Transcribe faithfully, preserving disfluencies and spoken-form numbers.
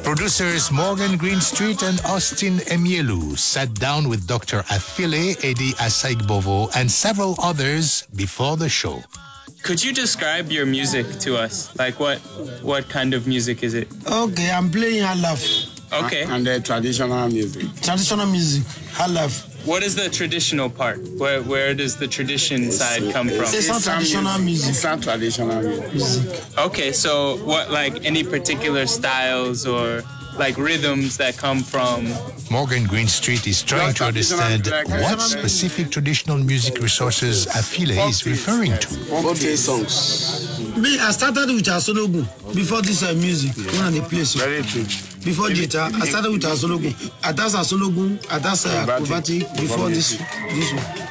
Producers Morgan Greenstreet and Austin Emielu sat down with Doctor Afile Edi Asaigbovo and several others before the show. Could you describe your music to us? Like what what kind of music is it? Okay, I'm playing halaf. Okay. And the traditional music. Traditional music, halaf. What is the traditional part? Where where does the tradition side come from? It's not traditional music. It's not traditional music. Okay, so what, like any particular styles or like rhythms that come from? Morgan Greenstreet is trying to understand what specific traditional music resources Afile is referring to. Okay, songs. Me, I started with Asologun before this uh, music. When I play so. Very true. Before Jita, I started with Asologun. I dance Asologun, I dance uh, acrobatic before this this one.